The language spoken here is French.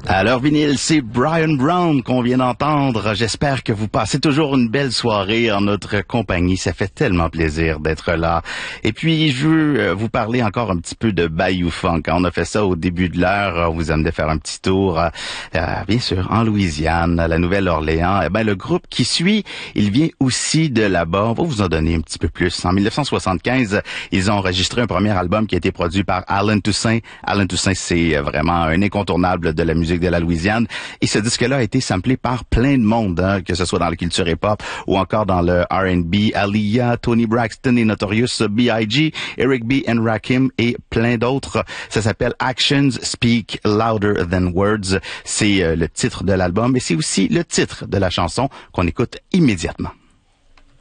Alors, vinyle, c'est Brian Brown qu'on vient d'entendre. J'espère que vous passez toujours une belle soirée en notre compagnie. Ça fait tellement plaisir d'être là. Et puis, je veux vous parler encore un petit peu de Bayou Funk. On a fait ça au début de l'heure. On vous amenait faire un petit tour, bien sûr, en Louisiane, à la Nouvelle-Orléans. Eh ben, le groupe qui suit, il vient aussi de là-bas. On va vous en donner un petit peu plus. En 1975, ils ont enregistré un premier album qui a été produit par Allen Toussaint. Allen Toussaint, c'est vraiment un incontournable de la musique de la Louisiane. Et ce disque-là a été samplé par plein de monde, hein, que ce soit dans la culture hip-hop ou encore dans le R&B. Aaliyah, Tony Braxton et Notorious B.I.G., Eric B. and Rakim et plein d'autres. Ça s'appelle Actions Speak Louder Than Words. C'est le titre de l'album et c'est aussi le titre de la chanson qu'on écoute immédiatement.